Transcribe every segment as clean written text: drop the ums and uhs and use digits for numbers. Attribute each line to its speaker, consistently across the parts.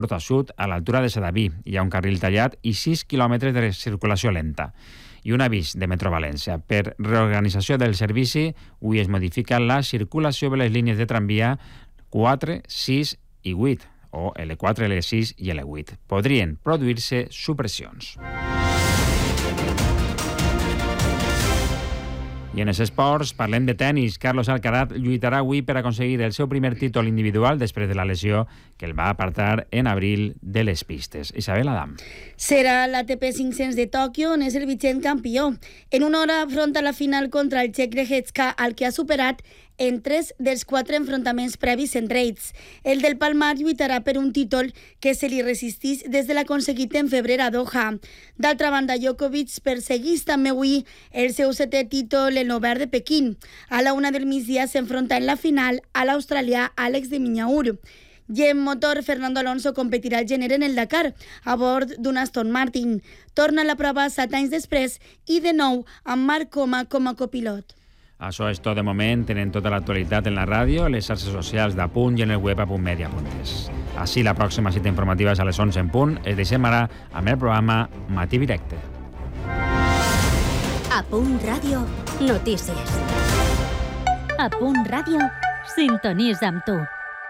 Speaker 1: ruta sud, a l'altura de Sedaví. Hi ha un carril tallat i 6 quilòmetres de circulació lenta. I un avís de Metro València. Per reorganització del servici, avui es modifica la circulació de les línies de tramvia 4, 6 i 8, o L4, L6 i L8. Podrien produir-se supressions. I en els esports parlem de tenis. Carlos Alcaraz lluitarà avui per aconseguir el seu primer títol individual després de la lesió que el va apartar en abril de les pistes. Isabel Adam.
Speaker 2: Serà l'ATP 500 de Tòquio, on és el vigent campió. En una hora afronta la final contra el txec Lehecka, al que ha superat en 3 dels 4 enfrontaments previs entre ells. El del Palmar lluitarà per un títol que se li resistís des de l'aconseguit en febrer a Doha. D'altra banda, Djokovic perseguís també avui el seu 7è títol en l'Obert de Pequín. A la 1 del migdia s'enfronta en la final a l'australià Àlex de Minaur. I en motor, Fernando Alonso competirà al gener en el Dakar, a bord d'un Aston Martin. Torna a la prova 7 anys després i de nou amb Marc Coma com a copilot.
Speaker 1: Això és tot de moment. Tenen tota l'actualitat en la ràdio, les xarxes socials d'Apunt i en el web apuntmedia.es. Així, la pròxima cita informativa és a les 11 en punt. Es deixem ara amb el programa Matí Directe.
Speaker 3: Apunt Ràdio, notícies. Apunt Ràdio, sintonitza amb tu.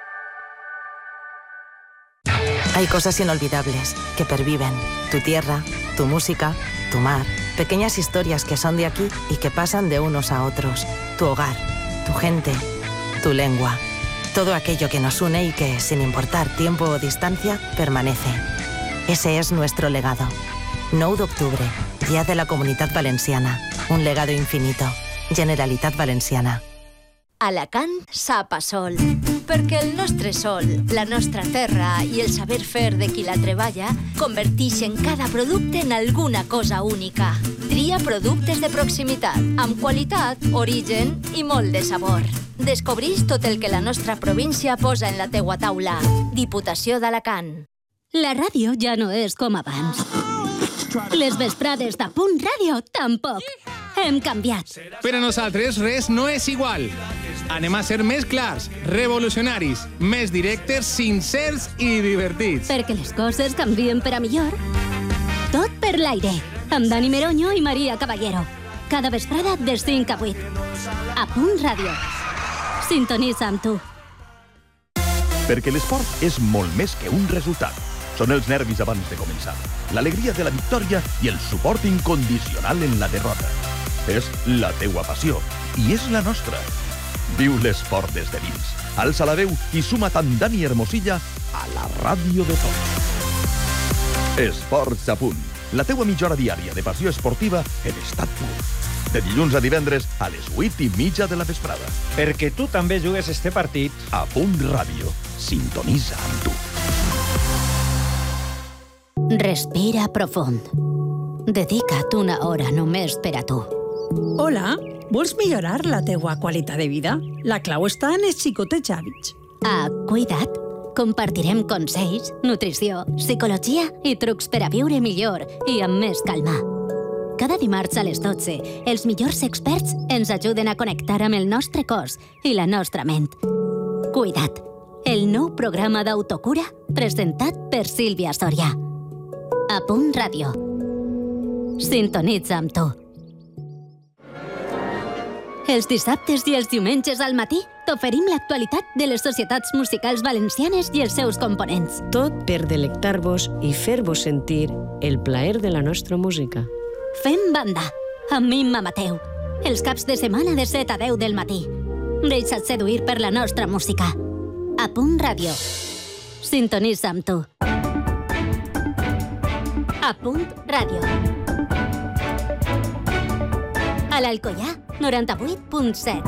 Speaker 4: Hay cosas inolvidables que perviven. Tu tierra, tu música, tu mar. Pequeñas historias que son de aquí y que pasan de unos a otros. Tu hogar, tu gente, tu lengua. Todo aquello que nos une y que, sin importar tiempo o distancia, permanece. Ese es nuestro legado. 9 d'octubre, Día de la Comunitat Valenciana. Un legado infinito. Generalitat Valenciana.
Speaker 3: Alacant sap a sol, perquè el nostre sol, la nostra terra i el saber fer de qui la treballa converteixen cada producte en alguna cosa única. Tria productes de proximitat, amb qualitat, origen i molt de sabor. Descobreix tot el que la nostra província posa en la teua taula. Diputació d'Alacant. La ràdio ja no és com abans. Les vesprades d'Apunt Ràdio tampoc. Hem canviat.
Speaker 5: Per a nosaltres res no és igual. Anem a ser més clars, revolucionaris, més directes, sincers i divertits.
Speaker 3: Perquè les coses canvien per a millor. Tot per l'aire, amb Dani Meroño i Maria Caballero. Cada vesprada de 5 a 8. Apunt Ràdio. Sintonitza amb tu.
Speaker 6: Perquè l'esport és molt més que un resultat. Són els nervis abans de començar, l'alegria de la victòria i el suport incondicional en la derrota. És la teua passió i és la nostra. Viu l'esport des de dins. Alça la veu i suma't amb Dani Hermosilla a la ràdio de tots. Esports a punt. La teua mitja hora diària de passió esportiva en estat pur. De dilluns a divendres a les 8:30 de la vesprada.
Speaker 7: Perquè tu també jugues este partit.
Speaker 6: A Punt Ràdio. Sintonitza amb tu.
Speaker 3: Respira profund. Dedica't una hora només per a tu.
Speaker 8: Hola, vols millorar la teua qualitat de vida? La clau està en els xicotets hàbits.
Speaker 3: A Cuida't compartirem consells, nutrició, psicologia i trucs per a viure millor i amb més calma. Cada dimarts a les 12, els millors experts ens ajuden a connectar amb el nostre cos i la nostra ment. Cuida't, el nou programa d'autocura presentat per Sílvia Soria. A Punt Ràdio. Sintonitza amb tu. Els dissabtes i els diumenges al matí t'oferim l'actualitat de les societats musicals valencianes i els seus components.
Speaker 9: Tot per delectar-vos i fer-vos sentir el plaer de la nostra música.
Speaker 3: Fem banda, amb Mimma Mateu. Els caps de setmana de 7 a 10 del matí. Deixa't seduir per la nostra música. A Punt Ràdio. Sintonitza amb tu. A Punt Ràdio. A l'Alcoià, 98.7.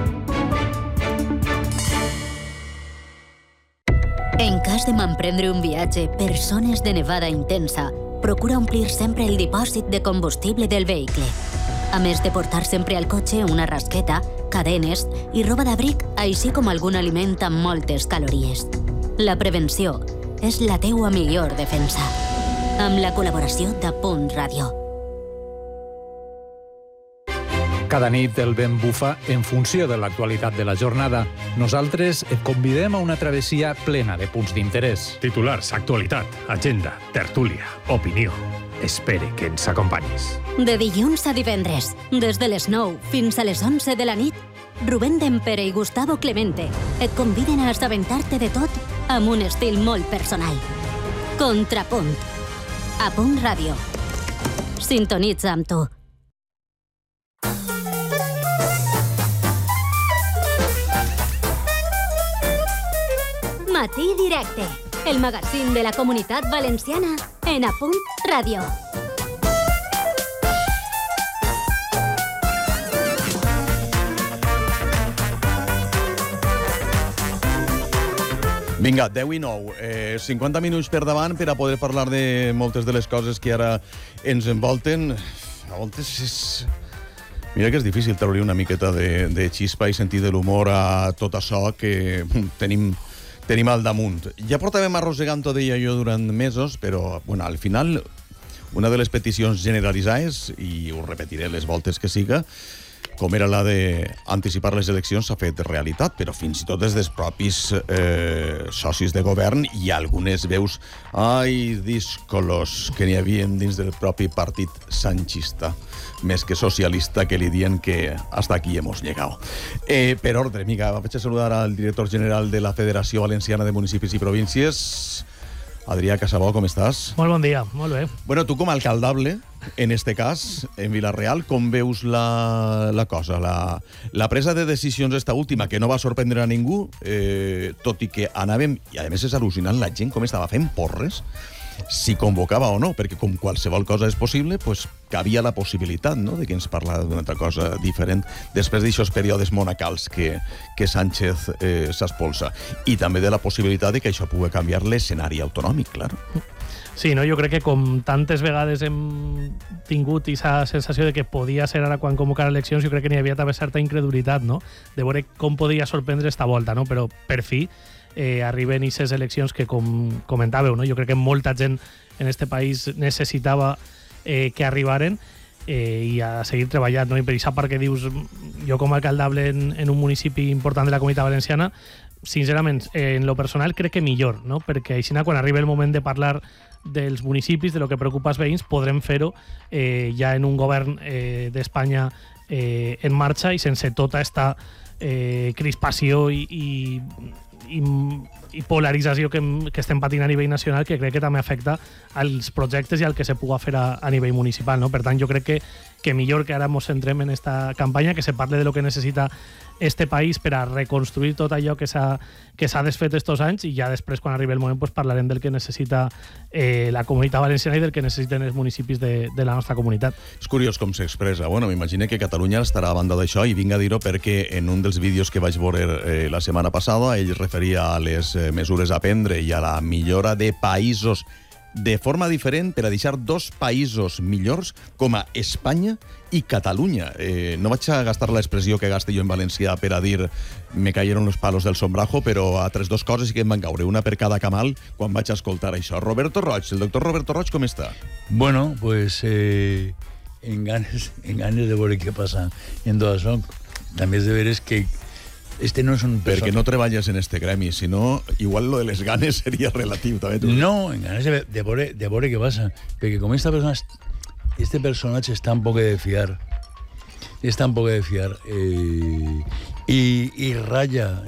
Speaker 3: En cas de m'emprendre un viatge per zones de nevada intensa, procura omplir sempre el dipòsit de combustible del vehicle. A més de portar sempre al cotxe una rasqueta, cadenes i roba d'abric, així com algun aliment amb moltes calories. La prevenció és la teua millor defensa. Amb la col·laboració de Punt Ràdio.
Speaker 10: Cada nit el vent bufa en funció de l'actualitat de la jornada. Nosaltres et convidem a una travessia plena de punts d'interès.
Speaker 11: Titulars, actualitat, agenda, tertúlia, opinió. Espere que ens acompanyis.
Speaker 12: De dilluns a divendres, des de les 9 fins a les 11 de la nit, Rubén Dempere i Gustavo Clemente et conviden a assabentar-te de tot amb un estil molt personal. Contrapunt. A Punt Ràdio. Sintonitza amb tu. Matí Directe, el magazín de la Comunitat Valenciana en A Punt Ràdio.
Speaker 6: Vinga, 10 i 9. 50 minuts per davant per a poder parlar de moltes de les coses que ara ens envolten. A voltes és... Mira que és difícil treure una miqueta de xispa i sentir de l'humor a tot això que tenim al damunt. Ja portàvem arrossegant-ho, deia jo, durant mesos, però bueno, al final una de les peticions generalitzades, i ho repetiré les voltes que siga, com era la d'anticipar les eleccions, s'ha fet realitat, però fins i tot des dels propis socis de govern i algunes veus, díscolos, que n'hi havia dins del propi partit sanchista, més que socialista, que li diuen que hasta aquí hemos llegado. Per ordre, amiga, vaig a saludar al director general de la Federació Valenciana de Municipis i Províncies, Adrià Casabó, com estàs?
Speaker 13: Molt bon dia, molt bé.
Speaker 6: Bueno, tu com a alcaldable, en este cas, en Vila-real, com veus la cosa? La presa de decisions esta última, que no va sorprendre a ningú, tot i que anàvem, i a més és al·lucinant la gent com estava fent porres, si convocava o no, perquè com qualsevol cosa és possible, pues cabia la possibilitat, no?, de que ens parla d'una altra cosa diferent després d'aixòs períodes monacals que Sánchez s'espolsa. I també de la possibilitat de que això pugui canviar l'escenari autonòmic, clar.
Speaker 13: Sí, no? Jo crec que com tantes vegades hem tingut aquesta sensació de que podia ser ara quan convocar eleccions, jo crec que n'hi havia també certa incredulitat, no?, de veure com podia sorprendre esta volta, no? Però per fi arriben aquestes eleccions que, com comentàveu, no? Jo crec que molta gent en este país necessitava que arribaren i a seguir treballant, no? I per aquesta part que dius, jo com a alcaldable en un municipi important de la Comunitat Valenciana, sincerament, en lo personal crec que millor, no? Perquè així quan arriba el moment de parlar dels municipis, de lo que preocupa els veïns, podrem fer-ho ja en un govern d'Espanya en marxa i sense tota esta crispació i polarització que estem patint a nivell nacional, que crec que també afecta als projectes i al que se pugui fer a nivell municipal, no? Per tant, jo crec que millor que ara ens centrem en esta campanya, que se parle de lo que necessita este país per a reconstruir tot allò que s'ha desfet estos anys, i ja després, quan arribi el moment, pues parlarem del que necessita la Comunitat Valenciana i del que necessiten els municipis de la nostra comunitat.
Speaker 6: És curiós com s'expressa. Bueno, m'imagino que Catalunya estarà a banda d'això, i vinc a dir-ho perquè en un dels vídeos que vaig veure la setmana passada, ell referia a les mesures a prendre i a la millora de països de forma diferent per a deixar dos països millors com a Espanya i Catalunya. No vaig a gastar l'expressió que gaste jo en valencià per a dir me cayeron los palos del sombrajo, però altres dos coses sí que em van caure, una per cada camal quan vaig a escoltar això. Roberto Roig, el doctor Roberto Roig, com està?
Speaker 14: Bueno, pues en ganes de veure què passa en tot això. També és de veres que este no és un...
Speaker 6: Perquè no treballes en este gremi, sinó igual lo de les ganes seria relatiu, també.
Speaker 14: No, en ganes de veure què passa. Perquè com este personatge és tan poc de fiar, i ratlla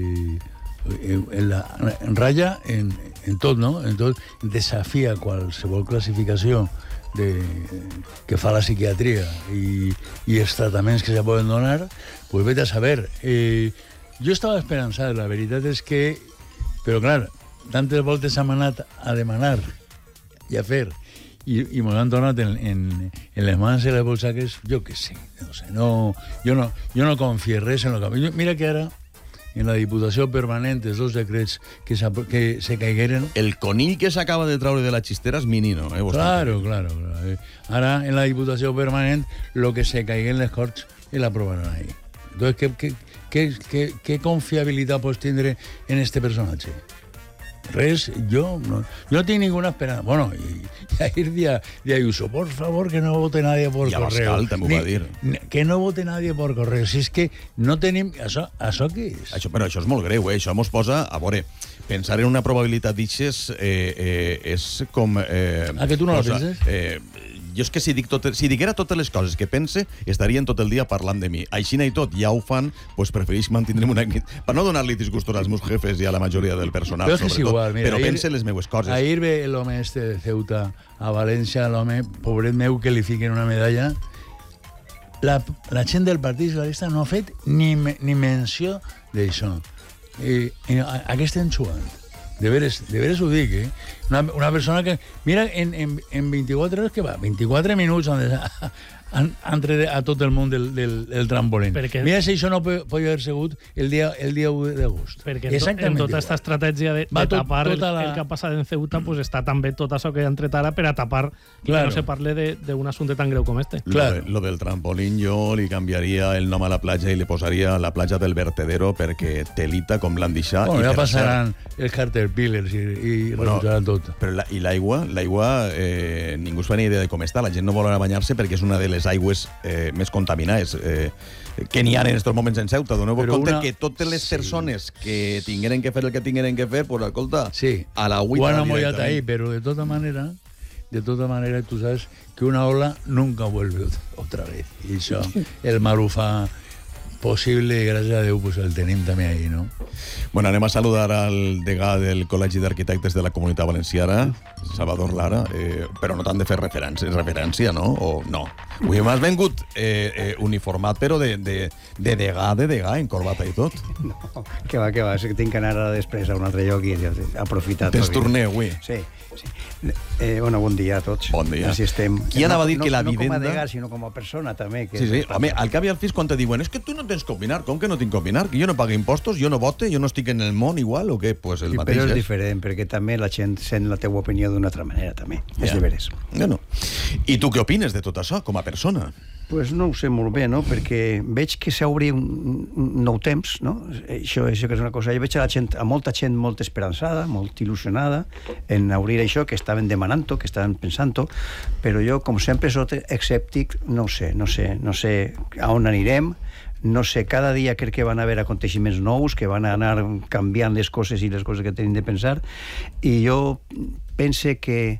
Speaker 14: ratlla en tot, no? En tot, desafia qualsevol classificació que fa la psiquiatria i els tractaments que se poden donar, pues vete a saber. Jo estava esperançat, la veritat és que... Però, clar, tantes voltes hem anat a demanar i a fer, i mos han tornat en les mans i les bolsaques, jo què sé, no sé, jo no confio res en el camí. Mira que ara, en la Diputació Permanent, els dos decrets que se caigueren...
Speaker 6: El conill que s'acaba de traure de la xistera és Minino,
Speaker 14: Claro. Ara, en la Diputació Permanent, lo que se caiguen les Corts l'aprovaran ahí. Entonces, ¿qué confiabilitat pots tindre en este personatge? res, yo no tengo ninguna esperanza. Bueno, y ahir de Ayuso, por favor, que no vote nadie por correo.
Speaker 6: Abascal també ho va dir.
Speaker 14: Que no vote nadie por correo. Si és que no tenim... Això què és?
Speaker 6: Però això és molt greu, Això mos posa... A veure, pensar en una probabilitat d'ixes és com...
Speaker 14: que tu no la penses?
Speaker 6: Jo és que si diguera totes les coses que pense, estarien tot el dia parlant de mi. Així i tot, ja ho fan, doncs prefereix mantindre'm una... Per no donar-li disgustos als meus jefes i a la majoria del personal,
Speaker 14: però és igual, mira,
Speaker 6: però pense les meues coses.
Speaker 14: Ahir ve l'home de Ceuta a València, l'home, pobret meu, que li fiquen una medalla. La gent del Partit Socialista no ha fet ni menció d'això. I a què estem jugant? De veres ho dic, Una persona que... Mira, en 24 hores que va, 24 minuts entre a tot el món del trampolin. Mira si això no podia haver sigut el dia 1 d'agost.
Speaker 13: Perquè en tota aquesta estratègia de tapar el que ha passat en Ceuta, pues està també tot això que han tret ara per a tapar i que no se parle d'un assumpte tan greu com este.
Speaker 6: Lo del trampolín jo li canviaria el nom a la platja i li posaria la platja del vertedero perquè telita com l'han deixat.
Speaker 14: Ja passaran els Caterpillars i rebutjaran tot.
Speaker 6: I l'aigua ningú es fa ni idea de com està. La gent no vol anar a banyar-se perquè és una de les aigües més contaminades que n'hi ha en aquests moments en Ceuta. Doneu-vos compte que totes les persones que tingueren que fer el que tingueren que fer, pues escolta, a la agüita...
Speaker 14: Ho han amollat ahí, pero de tota manera tú sabes que una ola nunca vuelve otra vez. Y eso, el mar ho fa possible i gràcies a Déu pues el tenim també ahí, no?
Speaker 6: Bueno, anem a saludar al degà del Col·legi d'Arquitectes de la Comunitat Valenciana, Salvador Lara, però no t'han de fer referència, no? O no? Avui m'has vengut uniformat, però de degà, en corbata i tot.
Speaker 15: No, que va, és que tinc que anar després a un altre lloc i aprofitar.
Speaker 6: Tens torner avui?
Speaker 15: Sí. Bueno, bon dia a tots.
Speaker 6: Bon dia.
Speaker 15: Així estem.
Speaker 6: Qui anava a dir que la vivenda...
Speaker 15: No com a degà, sinó com a persona, també.
Speaker 6: Sí. Home, al cap i al fi, quan te diuen, és que tu no tens que opinar, com que no tinc que opinar? Que jo no pago impostos, jo no vote, jo no estic en el món igual, o què? Pues el mateix.
Speaker 15: Però és diferent, perquè també la gent sent la teua opinió d'una altra manera, també. És de veres.
Speaker 6: Bueno. I tu què opines de tot això, com a persona?
Speaker 15: Pues no ho sé molt bé, no? Perquè veig que s'obri un nou temps, no? Això que és una cosa... Jo veig a molta gent molt esperançada, molt il·lusionada en obrir això, que estaven demanant-ho, que estaven pensant-ho, però jo, com sempre, soc escèptic, no sé a on anirem, no sé, cada dia crec que van haver aconteixements nous, que van anar canviant les coses i les coses que tenim de pensar, i jo pense que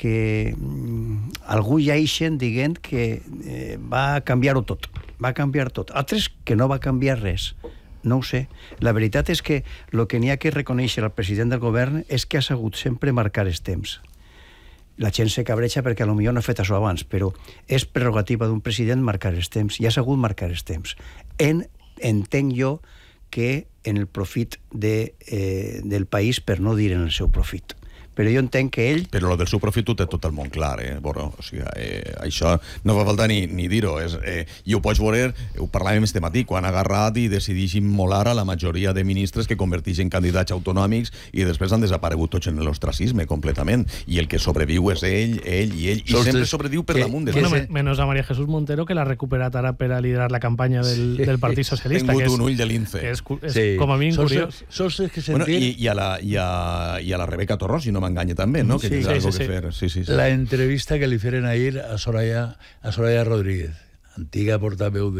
Speaker 15: algú ja ixen dient que va canviar-ho tot. Va canviar tot. Altres que no va canviar res. No ho sé. La veritat és que el que n'hi ha que reconèixer al president del govern és que ha sabut sempre marcar els temps. La gent se cabreja perquè potser no ha fet això abans, però és prerrogativa d'un president marcar els temps, i ha sabut marcar els temps. Entenc jo que en el profit del país, per no dir en el seu profit. Però jo entenc que ell...
Speaker 6: Però el del seu profit ho té tot el món clar, Borro. O sigui, això no fa falta ni dir-ho. I ho pots veure, ho parlàvem este matí, quan ha agarrat i decideix immolar a la majoria de ministres que converteixen candidats autonòmics i després han desaparegut tots en l'ostracisme completament. I el que sobreviu és ell. I sempre sobreviu per damunt.
Speaker 13: Menos a María Jesús Montero, que l'ha recuperat ara per a liderar la campanya del Partit Socialista.
Speaker 6: Tingut un ull de lince.
Speaker 13: És com a mi curiós.
Speaker 6: I a la Rebeca Torró, si no m'enganya també, no? Que tens algo que fer. Sí.
Speaker 14: La entrevista que li feren ahir a Soraya Rodríguez, antiga portaveu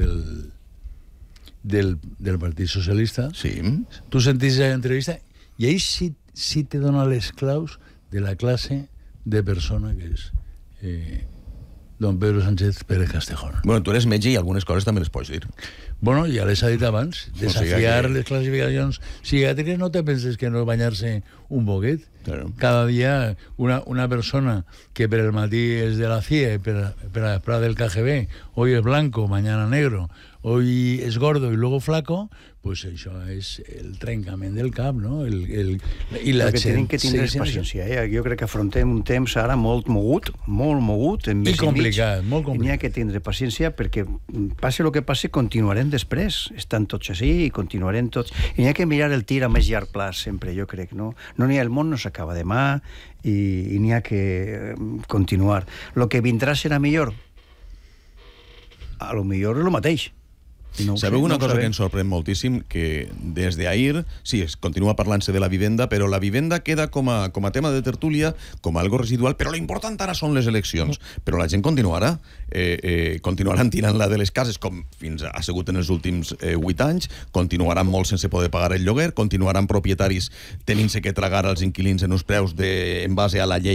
Speaker 14: del Partit Socialista.
Speaker 6: Sí.
Speaker 14: Tu sentís la entrevista i ahí sí te dona les claus de la classe de persona que és don Pedro Sánchez Pérez Castejón.
Speaker 6: Bueno, tu eres metge i algunes coses també les pots dir.
Speaker 14: Bueno, ja les ha dit abans. Desafiar les classificacions psiquiàtriques, no te penses que no banyar-se un poquet.
Speaker 6: Claro.
Speaker 14: Cada dia una persona que per el matí és de la CIE, per a la del KGB, hoy es blanco, mañana negro, hoy es gordo y luego flaco, pues això és el trencament del cap, no? I la
Speaker 15: que tenim que tindre paciència. Jo crec que afrontem un temps ara molt mogut,
Speaker 14: i complicat, molt complicat.
Speaker 15: I n'hi ha que tindre paciència perquè passi el que passi, continuarem després. Estan tots així i continuarem tots. I n'hi ha que mirar el tir a més llarg plaç, sempre, jo crec, no? El món no s'acaba demà i n'hi ha que continuar. El que vindrà serà millor? A lo millor és el mateix.
Speaker 16: Sabeu una cosa que ens sorprèn moltíssim? Que des d'ahir, sí, es continua parlant-se de la vivenda, però la vivenda queda com a tema de tertúlia, com a algo residual, però l'important ara són les eleccions. Però la gent continuaran tirant-la de les cases, com fins ha sigut en els últims 8 anys, continuaran molt sense poder pagar el lloguer, continuaran propietaris tenint-se que tragar als inquilins en uns preus en base a la llei